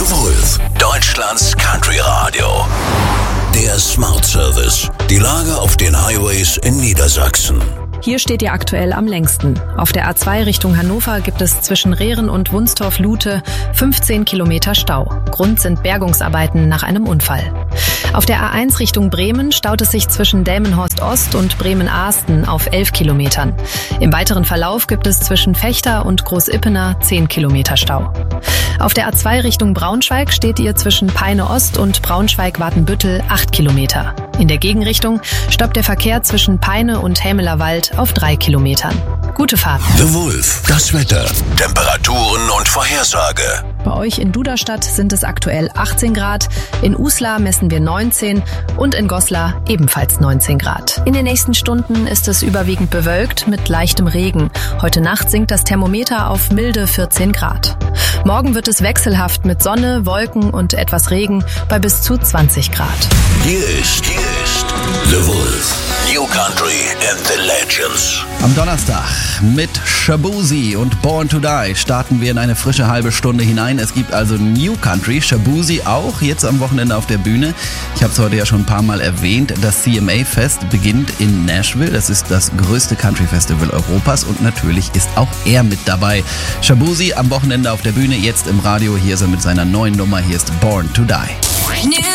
The Wolf, Deutschlands Country Radio. Der Smart Service. Die Lage auf den Highways in Niedersachsen. Hier steht ihr aktuell am längsten. Auf der A2 Richtung Hannover gibt es zwischen Rehren und Wunstorf-Lute 15 Kilometer Stau. Grund sind Bergungsarbeiten nach einem Unfall. Auf der A1 Richtung Bremen staut es sich zwischen Delmenhorst Ost und Bremen-Ahsten auf 11 Kilometern. Im weiteren Verlauf gibt es zwischen Vechta und Großippener 10 Kilometer Stau. Auf der A2 Richtung Braunschweig steht ihr zwischen Peine Ost und Braunschweig-Watenbüttel 8 Kilometer. In der Gegenrichtung stoppt der Verkehr zwischen Peine und Hämelerwald auf 3 Kilometern. Gute Fahrt. The Wolf, das Wetter, Temperaturen und Vorhersage. Bei euch in Duderstadt sind es aktuell 18 Grad, in Uslar messen wir 19 und in Goslar ebenfalls 19 Grad. In den nächsten Stunden ist es überwiegend bewölkt mit leichtem Regen. Heute Nacht sinkt das Thermometer auf milde 14 Grad. Morgen wird es wechselhaft mit Sonne, Wolken und etwas Regen bei bis zu 20 Grad. Hier ist The Wolf, New Country and the Legends. Am Donnerstag mit Shaboozey und Born to Die starten wir in eine frische halbe Stunde hinein. Es gibt also New Country, Shaboozey auch jetzt am Wochenende auf der Bühne. Ich habe es heute ja schon ein paar Mal erwähnt. Das CMA-Fest beginnt in Nashville. Das ist das größte Country-Festival Europas und natürlich ist auch er mit dabei. Shaboozey am Wochenende auf der Bühne, jetzt im Radio. Hier ist er mit seiner neuen Nummer. Hier ist Born to Die.